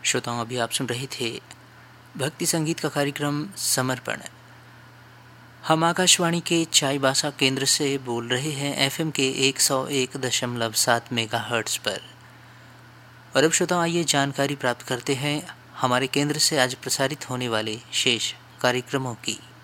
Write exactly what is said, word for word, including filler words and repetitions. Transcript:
श्रोताओं, अभी आप सुन रहे थे भक्ति संगीत का कार्यक्रम समर्पण। हम आकाशवाणी के चाईबासा केंद्र से बोल रहे हैं एफएम के एक सौ एक दशमलव सात मेगाहर्ट्ज पर। और अब श्रोताओं, आइए जानकारी प्राप्त करते हैं हमारे केंद्र से आज प्रसारित होने वाले शेष कार्यक्रमों की।